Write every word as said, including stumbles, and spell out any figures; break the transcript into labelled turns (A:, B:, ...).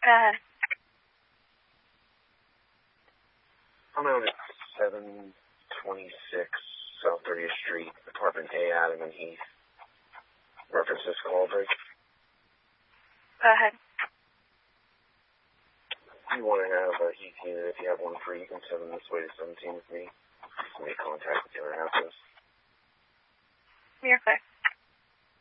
A: Uh,
B: I'm out at seven twenty-six South thirtieth Street, apartment A, Adam and Heath. Reference this call break.
A: Go ahead.
B: If you want to have a Heath unit, if you have one free, you can send them this way to seventeen with me. Make contact with the other houses.
A: You're clear.